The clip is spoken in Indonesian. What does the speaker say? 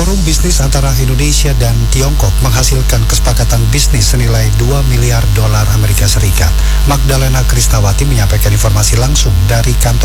Forum bisnis antara Indonesia dan Tiongkok menghasilkan kesepakatan bisnis senilai 2 miliar dolar Amerika Serikat. Magdalena Krisnawati menyampaikan informasi langsung dari kantor